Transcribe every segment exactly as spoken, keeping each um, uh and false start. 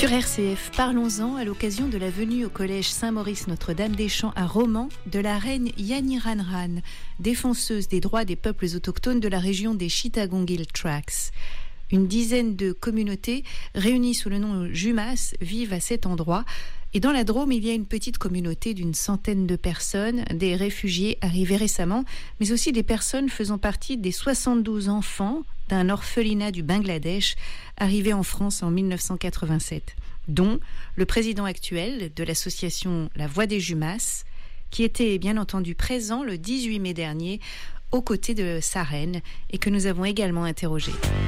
Sur R C F, parlons-en à l'occasion de la venue au collège Saint-Maurice-Notre-Dame-des-Champs à Romans de la reine Yaniranran, défenseuse des droits des peuples autochtones de la région des Chittagongil Tracts. Une dizaine de communautés réunies sous le nom Jumas vivent à cet endroit. Et dans la Drôme, il y a une petite communauté d'une centaine de personnes, des réfugiés arrivés récemment, mais aussi des personnes faisant partie des soixante-douze enfants d'un orphelinat du Bangladesh arrivé en France en dix-neuf cent quatre-vingt-sept, dont le président actuel de l'association La Voix des Jumas, qui était bien entendu présent le dix-huit mai dernier aux côtés de sa reine et que nous avons également interrogé.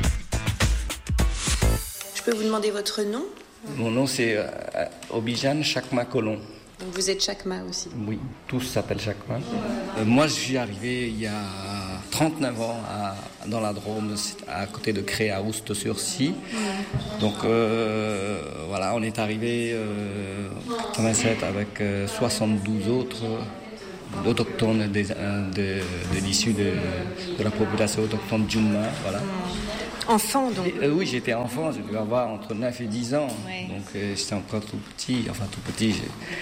Je peux vous demander votre nom ? Mon nom c'est euh, Obijan Chakma Colon. Donc vous êtes Chakma aussi ? Oui, tous s'appellent Chakma. Euh, moi je suis arrivé il y a trente-neuf ans à, dans la Drôme, à côté de Cré, à Oust-sur-Cy. Mmh. Donc euh, voilà, on est arrivé euh, en quatre-vingt-sept avec euh, soixante-douze autres autochtones de, de, de, de l'issue de, de la population autochtone Jumma. Voilà. Enfant donc. Euh, oui, j'étais enfant, je devais avoir entre neuf et dix ans. Ouais. Donc euh, j'étais encore tout petit, enfin tout petit.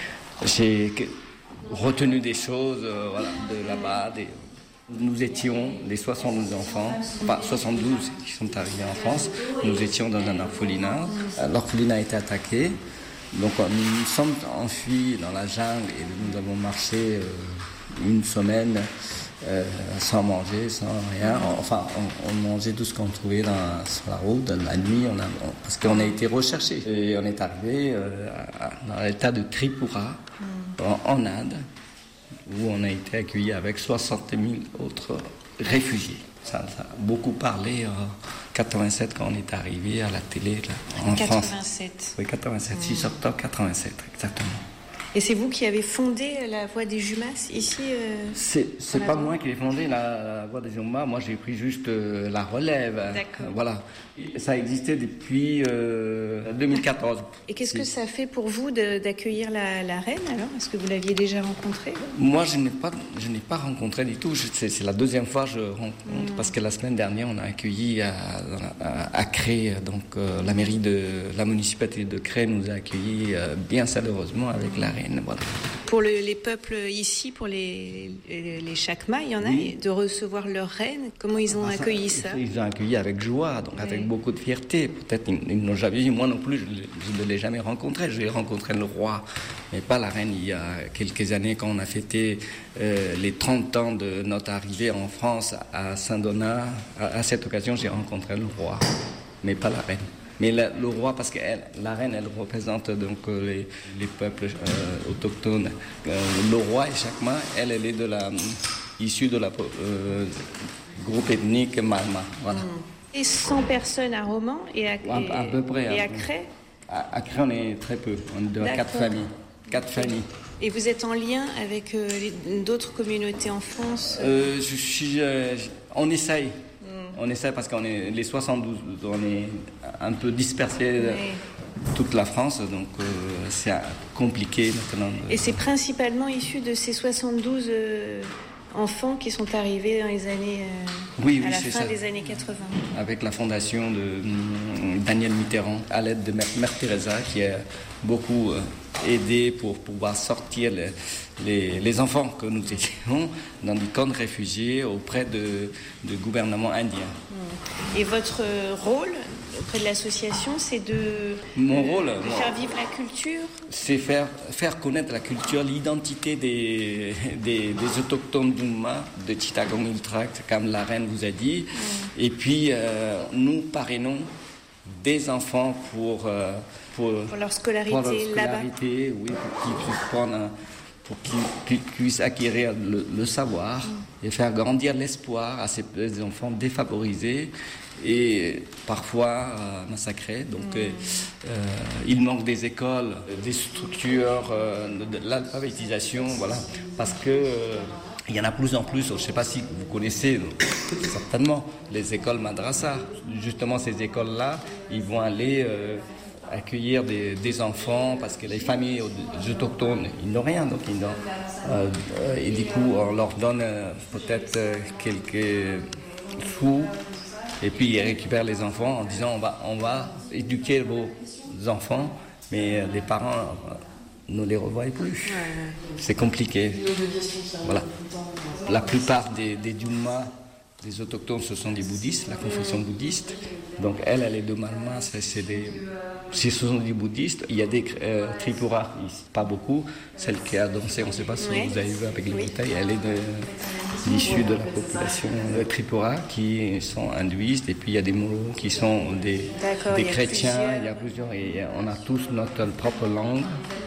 J'ai, j'ai retenu des choses euh, voilà, de là-bas. Des, nous étions les soixante-douze enfants, enfin soixante-douze qui sont arrivés en France. Nous étions dans un orphelinat. L'orphelinat a été attaqué. Donc nous nous sommes enfuis dans la jungle et nous avons marché euh, une semaine. Euh, sans manger, sans rien. Enfin, on, on mangeait tout ce qu'on trouvait dans, sur la route, la nuit, on a, on, parce qu'on a été recherchés. Et on est arrivé euh, à, dans l'état de Tripura, mm. en, en Inde, où on a été accueillis avec soixante mille autres réfugiés. Ça, ça a beaucoup parlé en quatre-vingt-sept quand on est arrivé à la télé là, en quatre-vingt-sept. France. Oui, quatre-vingt-sept, mm. six octobre quatre-vingt-sept, exactement. Et c'est vous qui avez fondé la Voix des Jumas ici euh, C'est, c'est pas moi qui ai fondé la, la Voix des Jumas, moi j'ai pris juste euh, la relève. D'accord. Voilà. Ça existait depuis euh, deux mille quatorze. Et qu'est-ce c'est... que ça fait pour vous de, d'accueillir la, la reine alors ? Est-ce que vous l'aviez déjà rencontrée ? Moi je n'ai pas, je n'ai pas rencontré du tout. Je, c'est, c'est la deuxième fois que je rencontre, mmh. parce que la semaine dernière on a accueilli à, à, à Cré, donc euh, la mairie de la municipalité de Cré nous a accueillis euh, bien chaleureusement avec la reine. Voilà. Pour le, les peuples ici, pour les, les, les Chakma, il y en a, oui. de recevoir leur reine, comment ils ont ah, accueilli ça, ça Ils ont accueilli avec joie, donc oui. avec beaucoup de fierté. Peut-être ils, ils n'ont jamais vu, moi non plus, je, je ne l'ai jamais rencontré. J'ai rencontré le roi, mais pas la reine. Il y a quelques années, quand on a fêté euh, les trente ans de notre arrivée en France à Saint-Donat, à, à cette occasion, j'ai rencontré le roi, mais pas la reine. Mais la, le roi, parce que elle, la reine, elle représente donc euh, les, les peuples euh, autochtones. Euh, le roi et Chakma, elle, elle est de la, issue de la euh, groupe ethnique Malma. Voilà. Et cent personnes à Romans et à, et, à, à peu près. Et à, à Cré à, à Cré, on est très peu. On est de D'accord. quatre familles. Quatre familles. Et vous êtes en lien avec euh, les, d'autres communautés en France euh, je suis, euh, On essaye. On essaie parce qu'on est les soixante-douze, on est un peu dispersés oui. toute la France, donc euh, c'est compliqué maintenant. Et c'est principalement issu de ces soixante-douze euh, enfants qui sont arrivés dans les années euh, oui, oui, à la c'est fin ça. des années quatre-vingts. Avec la fondation de euh, Daniel Mitterrand, à l'aide de Mère, Mère Teresa, qui a beaucoup euh, aidé pour pouvoir sortir les, les, les enfants que nous étions dans des camps de réfugiés auprès de, du gouvernement indien. Et votre rôle auprès de l'association, c'est de, Mon de, rôle, de moi, faire vivre la culture ? C'est faire, faire connaître la culture, l'identité des, des, des autochtones d'Oumma, de Chittagongil Tracts, comme la reine vous a dit. Mm. Et puis, euh, nous parrainons des enfants pour... Euh, Pour, pour leur scolarité, pour leur scolarité là-bas. Oui, pour qu'ils puissent prendre, pour qu'ils puissent acquérir le, le savoir mm. et faire grandir l'espoir à ces enfants défavorisés et parfois euh, massacrés. Donc, mm. euh, euh, il manque des écoles, des structures, euh, de, de l'alphabétisation, voilà, parce que euh, il y en a de plus en plus. Je ne sais pas si vous connaissez certainement les écoles madrasa. Justement, ces écoles-là, ils vont aller euh, accueillir des, des enfants parce que les familles autochtones, ils n'ont rien, donc ils n'ont, euh, et du coup on leur donne euh, peut-être euh, quelques sous et puis ils récupèrent les enfants en disant on va, on va éduquer vos enfants mais euh, les parents euh, ne les revoient plus. Ouais, ouais. C'est compliqué. Voilà. La plupart des, des Djuma, des autochtones, ce sont des bouddhistes, la confession bouddhiste. Donc elle, elle est de Malma, c'est, c'est des... Si ce sont des bouddhistes, il y a des euh, Tripura, pas beaucoup. Celle qui a dansé, on ne sait pas si oui. vous avez vu avec les oui. bouteilles, elle est de, issue de la population de Tripura qui sont hindouistes. Et puis il y a des Moros qui sont des, des chrétiens. Il y a plusieurs. Et on a tous notre propre langue.